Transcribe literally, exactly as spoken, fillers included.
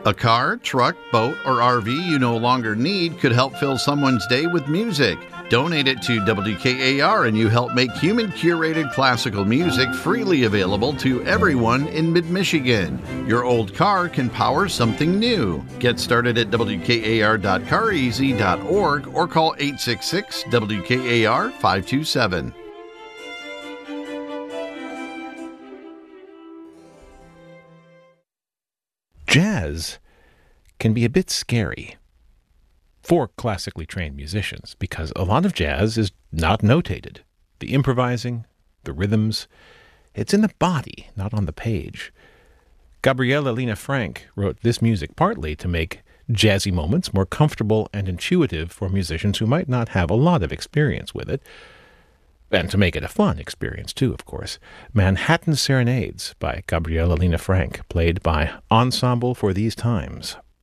A car, truck, boat, or R V you no longer need could help fill someone's day with music. Donate it to W K A R and you help make human-curated classical music freely available to everyone in mid-Michigan. Your old car can power something new. Get started at W K A R dot car easy dot org or call eight six six W K A R five two seven. Jazz can be a bit scary for classically trained musicians because a lot of jazz is not notated. The improvising, the rhythms, it's in the body, not on the page. Gabriela Lena Frank wrote this music partly to make jazzy moments more comfortable and intuitive for musicians who might not have a lot of experience with it, and to make it a fun experience, too, of course. Manhattan Serenades by Gabriela Lena Frank, played by Ensemble for These Times.